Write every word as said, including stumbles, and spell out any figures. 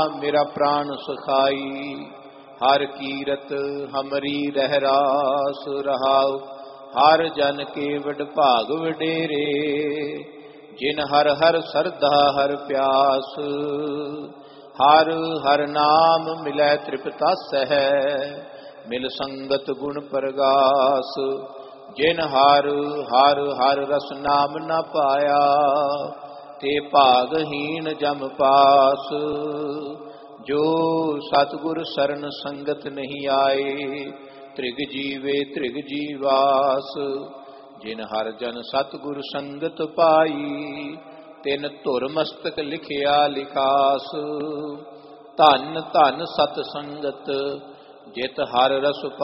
मेरा प्राण सुखाई। हर कीरत हमरी रह रास रहाओ। हर जन के वड भाग वडेरे। जिन हर हर सरधा हर प्यास। हर हर नाम मिलै तृप्तास है। मिल संगत गुण प्रगास। जिन हर हर हर रस नाम न पाया। ते भागहीन जम पास। जो सतगुर सरन संगत नहीं आए। त्रिग जीवे त्रिग जीवास। जिन हर जन सतगुर संगत पाई। तिन धुर मस्तक लिखिया लिखास। धन धन सत संगत जित हर रस